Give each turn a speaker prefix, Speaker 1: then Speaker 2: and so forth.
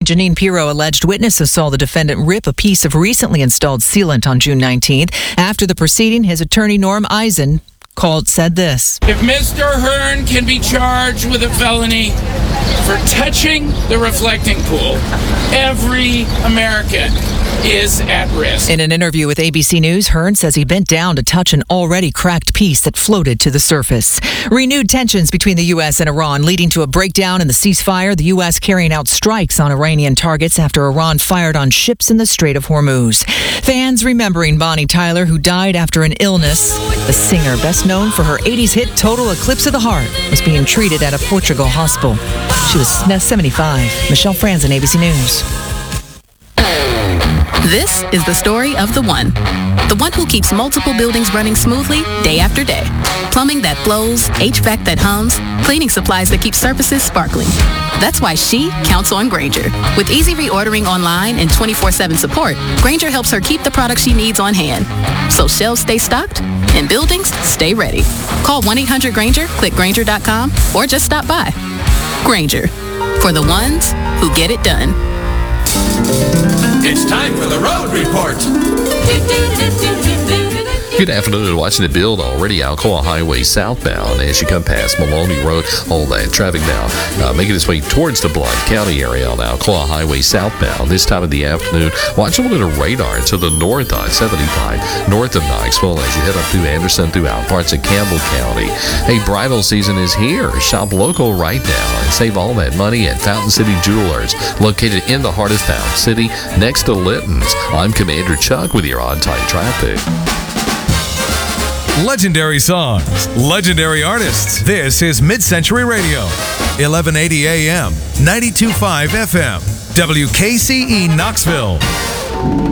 Speaker 1: Janine Pirro, alleged witnesses saw the defendant rip a piece of recently installed sealant on June 19th. After the proceeding, his attorney, Norm Eisen, said this.
Speaker 2: If Mr. Hearn can be charged with a felony for touching the reflecting pool, every American is at risk.
Speaker 1: In an interview with ABC News, Hearn says he bent down to touch an already cracked piece that floated to the surface. Renewed tensions between the U.S. and Iran leading to a breakdown in the ceasefire, the U.S. carrying out strikes on Iranian targets after Iran fired on ships in the Strait of Hormuz. Fans remembering Bonnie Tyler, who died after an illness. The singer, best known for her 80s hit Total Eclipse of the Heart, was being treated at a Portugal hospital. She was 75. Michelle Franzen, ABC News.
Speaker 3: This is the story of the one who keeps multiple buildings running smoothly day after day. Plumbing that flows, HVAC that hums, cleaning supplies that keep surfaces sparkling. That's why she counts on Grainger. With easy reordering online and 24/7 support, Grainger helps her keep the products she needs on hand. So shelves stay stocked and buildings stay ready. Call 1-800-GRAINGER, click Grainger.com, or just stop by. Grainger, for the ones who get it done.
Speaker 4: It's time for the Road Report.
Speaker 5: Good afternoon. Watching it build already. Alcoa Highway southbound as you come past Maloney Road. All that traffic now making its way towards the Blount County area on Alcoa Highway southbound. This time of the afternoon, watch a little bit of radar to the north on 75 north of Knoxville as you head up through Anderson throughout parts of Campbell County. Hey, bridal season is here. Shop local right now and save all that money at Fountain City Jewelers, located in the heart of Fountain City next to Litton's. I'm Commander Chuck with your on-time traffic.
Speaker 6: Legendary songs, legendary artists. This is Mid-Century Radio, 1180 AM, 92.5 FM, WKCE Knoxville.